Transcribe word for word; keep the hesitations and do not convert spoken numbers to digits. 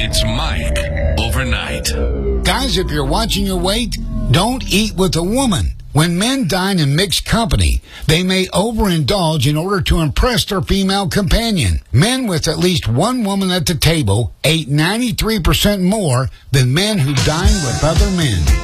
It's Mike Overnight. Guys, if you're watching your weight, don't eat with a woman. When men dine in mixed company, they may overindulge in order to impress their female companion. Men with at least one woman at the table ate ninety-three percent more than men who dined with other men.